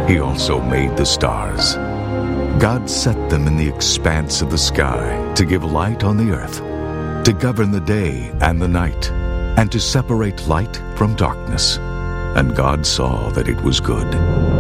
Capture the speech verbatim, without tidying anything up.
He also made the stars. God set them in the expanse of the sky to give light on the earth, to govern the day and the night, and to separate light from darkness. And God saw that it was good.